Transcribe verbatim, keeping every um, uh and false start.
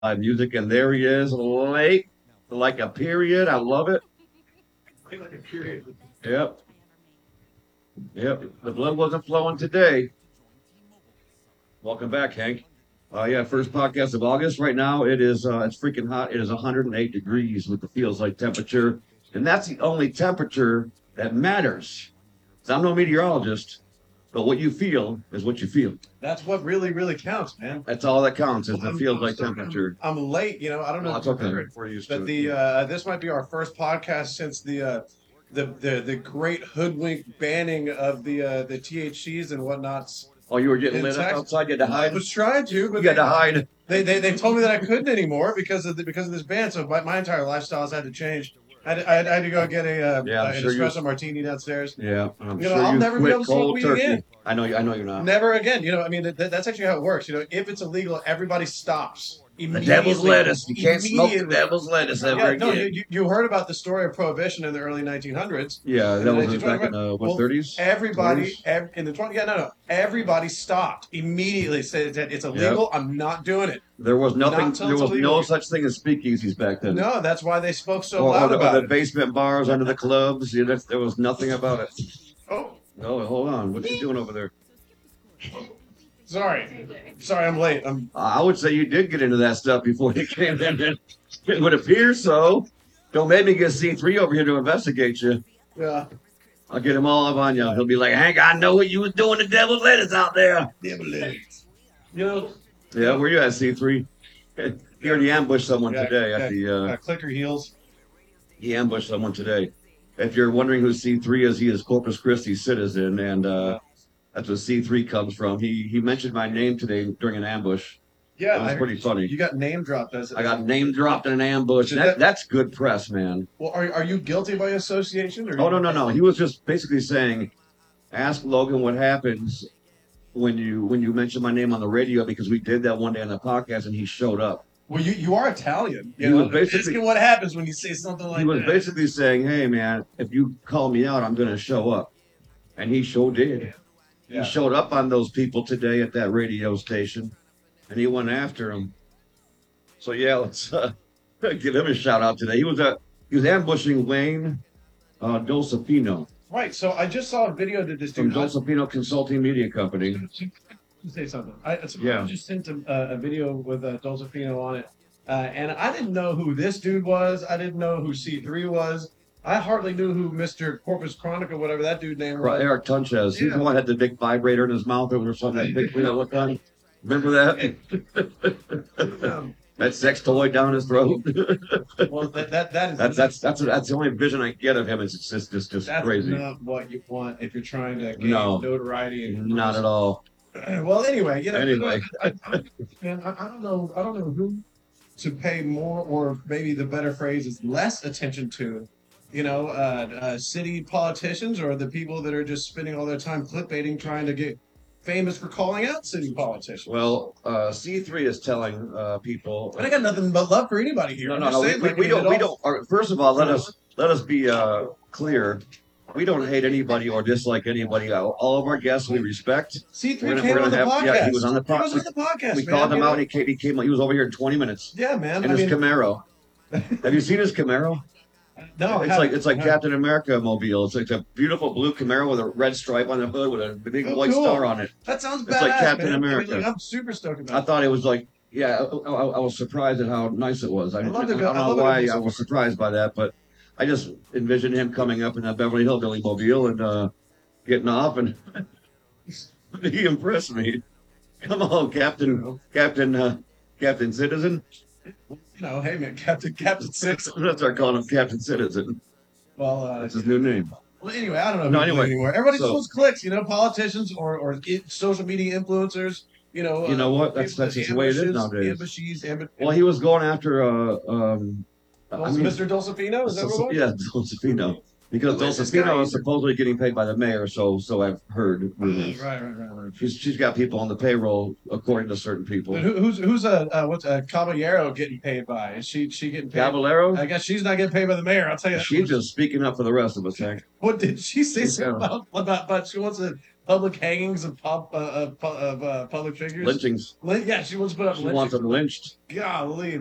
live music, and there he is, late like a period. I love it. Like a period. Yep, yep. The blood wasn't flowing today. Welcome back, Hank. Uh, yeah, first podcast of August. Right now, it is uh, it's freaking hot. It is one hundred eight degrees with the feels like temperature, and that's the only temperature that matters. So I'm no meteorologist, but what you feel is what you feel. That's what really, really counts, man. That's all that counts is Well, the I'm, feels I'm like sorry, I'm, temperature. I'm late. You know, I don't know Well, if that's you okay. remember it, We're used but to it. the uh, this might be our first podcast since the uh, the the the great hoodwink banning of the uh, the T H Cs and whatnots Oh, you were getting in lit up Texas. outside. You had to I hide. was trying to, You but had they, to hide. they, they, they told me that I couldn't anymore because of the, because of this ban. So my, my entire lifestyle has had to change. I had, I had, I had to go get a uh, Yeah, I'm an sure you. espresso martini downstairs. Yeah, I'm You know, sure I'll you never be able quit to smoke cold weed turkey. again. I know you. I know you're not. Never again. You know, I mean, that, that's actually how it works. You know, if it's illegal, everybody stops The devil's immediately. lettuce. You can't smoke the Immediately. devil's lettuce ever Yeah, no, you, again. you you heard about the story of prohibition in the early nineteen hundreds, Yeah, in that the was nineteen twenties, back in right? the what Well, thirties, everybody twenties. ev- in the twenty, yeah, no, no, everybody stopped immediately. Said that it's Yeah, illegal. I'm not doing it. there was Not nothing. until There it's was illegal. no such thing as speakeasies back then, No, that's why they spoke so or or loud the, or about the it. basement bars under the clubs. Yeah, that's, there was nothing about it. Oh, No, hold on. What you doing over there? sorry, sorry, I'm late. I'm I would say you did get into that stuff before you came in. It would appear so. Don't make me get C three over here to investigate you. yeah. I'll get him all up on you. He'll be like, Hank, I know what you was doing to devil's lettuce out there. Devil lettuce. You know, you Yeah, know, where you at, C three? He already ambushed someone yeah, today at yeah, the, uh, uh, clicker heels. he ambushed someone today. If you're wondering who C three is, he is Corpus Christi citizen, and uh, Yeah, that's where C three comes from. He he mentioned my name today during an ambush. yeah. It was I heard pretty you, funny. you got name dropped as I as got name dropped in an ambush. Is That that that's good press, man. well? Are are you guilty by association or Oh no you? no no. He was just basically saying, ask Logan what happens when you when you mention my name on the radio because we did that one day on the podcast and he showed up. Well, you you are Italian. You He was know, basically asking what happens when you say something he like was that. basically saying, hey man, if you call me out, I'm gonna show up, and he sure did. He Yeah. showed up on those people today at that radio station, and he went after them. So yeah, let's uh, give him a shout out today. He was uh, he was ambushing Wayne uh, Dolcefino Right. So I just saw a video that this from dude. I, Dolcefino Consulting Media Company. say something. I, so Yeah. I just sent a, a video with uh, Dolcefino on it, uh, and I didn't know who this dude was. I didn't know who C three was. I hardly knew who Mister Corpus Chronicle, whatever that dude name was. Eric Tunches. He's Yeah. the one that had the big vibrator in his mouth over something. That big thing that looked on. Remember that? Um, That sex toy down his throat. well, that that that is That's that's that's that's the only vision I get of him. Is it's just just just that's crazy. not what you want if you're trying to gain No. notoriety. And Not at all. Well, anyway, you know, Anyway. I, I, man, I, I don't know, I don't know who to pay more, or maybe the better phrase is less attention to. You know, uh, uh, city politicians or the people that are just spending all their time clickbaiting, trying to get famous for calling out city politicians. Well, uh, C three is telling uh, people. And I got nothing but love for anybody here. No, I'm no, just no. We, saying, we, like, we I mean, don't. it We all- don't. Or, first of all, let us let us be uh, clear. We don't hate anybody or dislike anybody. All all of our guests we respect. C three We're gonna- came we're on the gonna have- podcast. yeah, he was on the He was pod- on the podcast. We man, called him you out. know? And he came, he came. He was over here in twenty minutes Yeah, man. in I his mean, Camaro. Have you seen his Camaro? no, It's I like it's like haven't. Captain America mobile. It's like a beautiful blue Camaro with a red stripe on the hood with a big Oh, white cool. star on it. That sounds It's badass, like Captain man. I mean, America. like, I'm super stoked I about it. thought it was like, yeah, I, I, I was surprised at how nice it was. I, I I, love don't it. I know love it. why I was surprised by that, but I just envisioned him coming up in that Beverly Hillbilly mobile and uh, getting off, and he impressed me. Come on, Captain, Captain, uh, Captain Citizen. You know, hey man, Captain Captain Six. I'm gonna start calling him Captain Citizen. Well, uh, That's his new name. well, anyway, I don't know. No, who's anyway, anymore. Everybody so- just wants clicks, you know, politicians or or i- social media influencers. You know, You know uh, what? That's people that's that just the way it is ambushes- nowadays. Ambushes, ambu- Well, he was going after uh, um, I mean, Mister Dolcefino, is that So- what? yeah, Dolcefino. Because Who is this guy? Dolcefino is supposedly getting paid by the mayor, so so I've heard. Right, rumors. right, right, right. She's she's got people on the payroll according to certain people. But who, who's who's a uh, what's a Caballero getting paid by? Is she she getting paid? Caballero, I guess she's not getting paid by the mayor. I'll tell you. that she's much. just speaking up for the rest of us, Hank. What did she say Yeah. something about about? But she wants to public hangings of pop uh, of, pu- of uh, public figures. Lynchings. Lyn- Yeah, she wants to put up. She wants them lynchings. lynched. Golly,